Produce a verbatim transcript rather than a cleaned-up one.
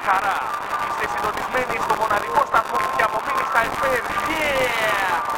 χαρά. Είστε συντονισμένοι στο μοναδικό σταθμό που διαμομείνει στα εφ εμ. Yeah!